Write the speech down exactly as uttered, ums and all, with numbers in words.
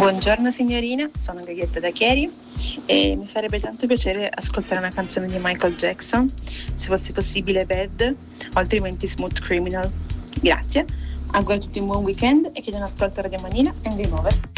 Buongiorno signorina, sono Gaglietta da Chieri e mi farebbe tanto piacere ascoltare una canzone di Michael Jackson, se fosse possibile Bad o altrimenti Smooth Criminal. Grazie, auguro a tutti un buon weekend e che non ascolta Radio Manila e un game over.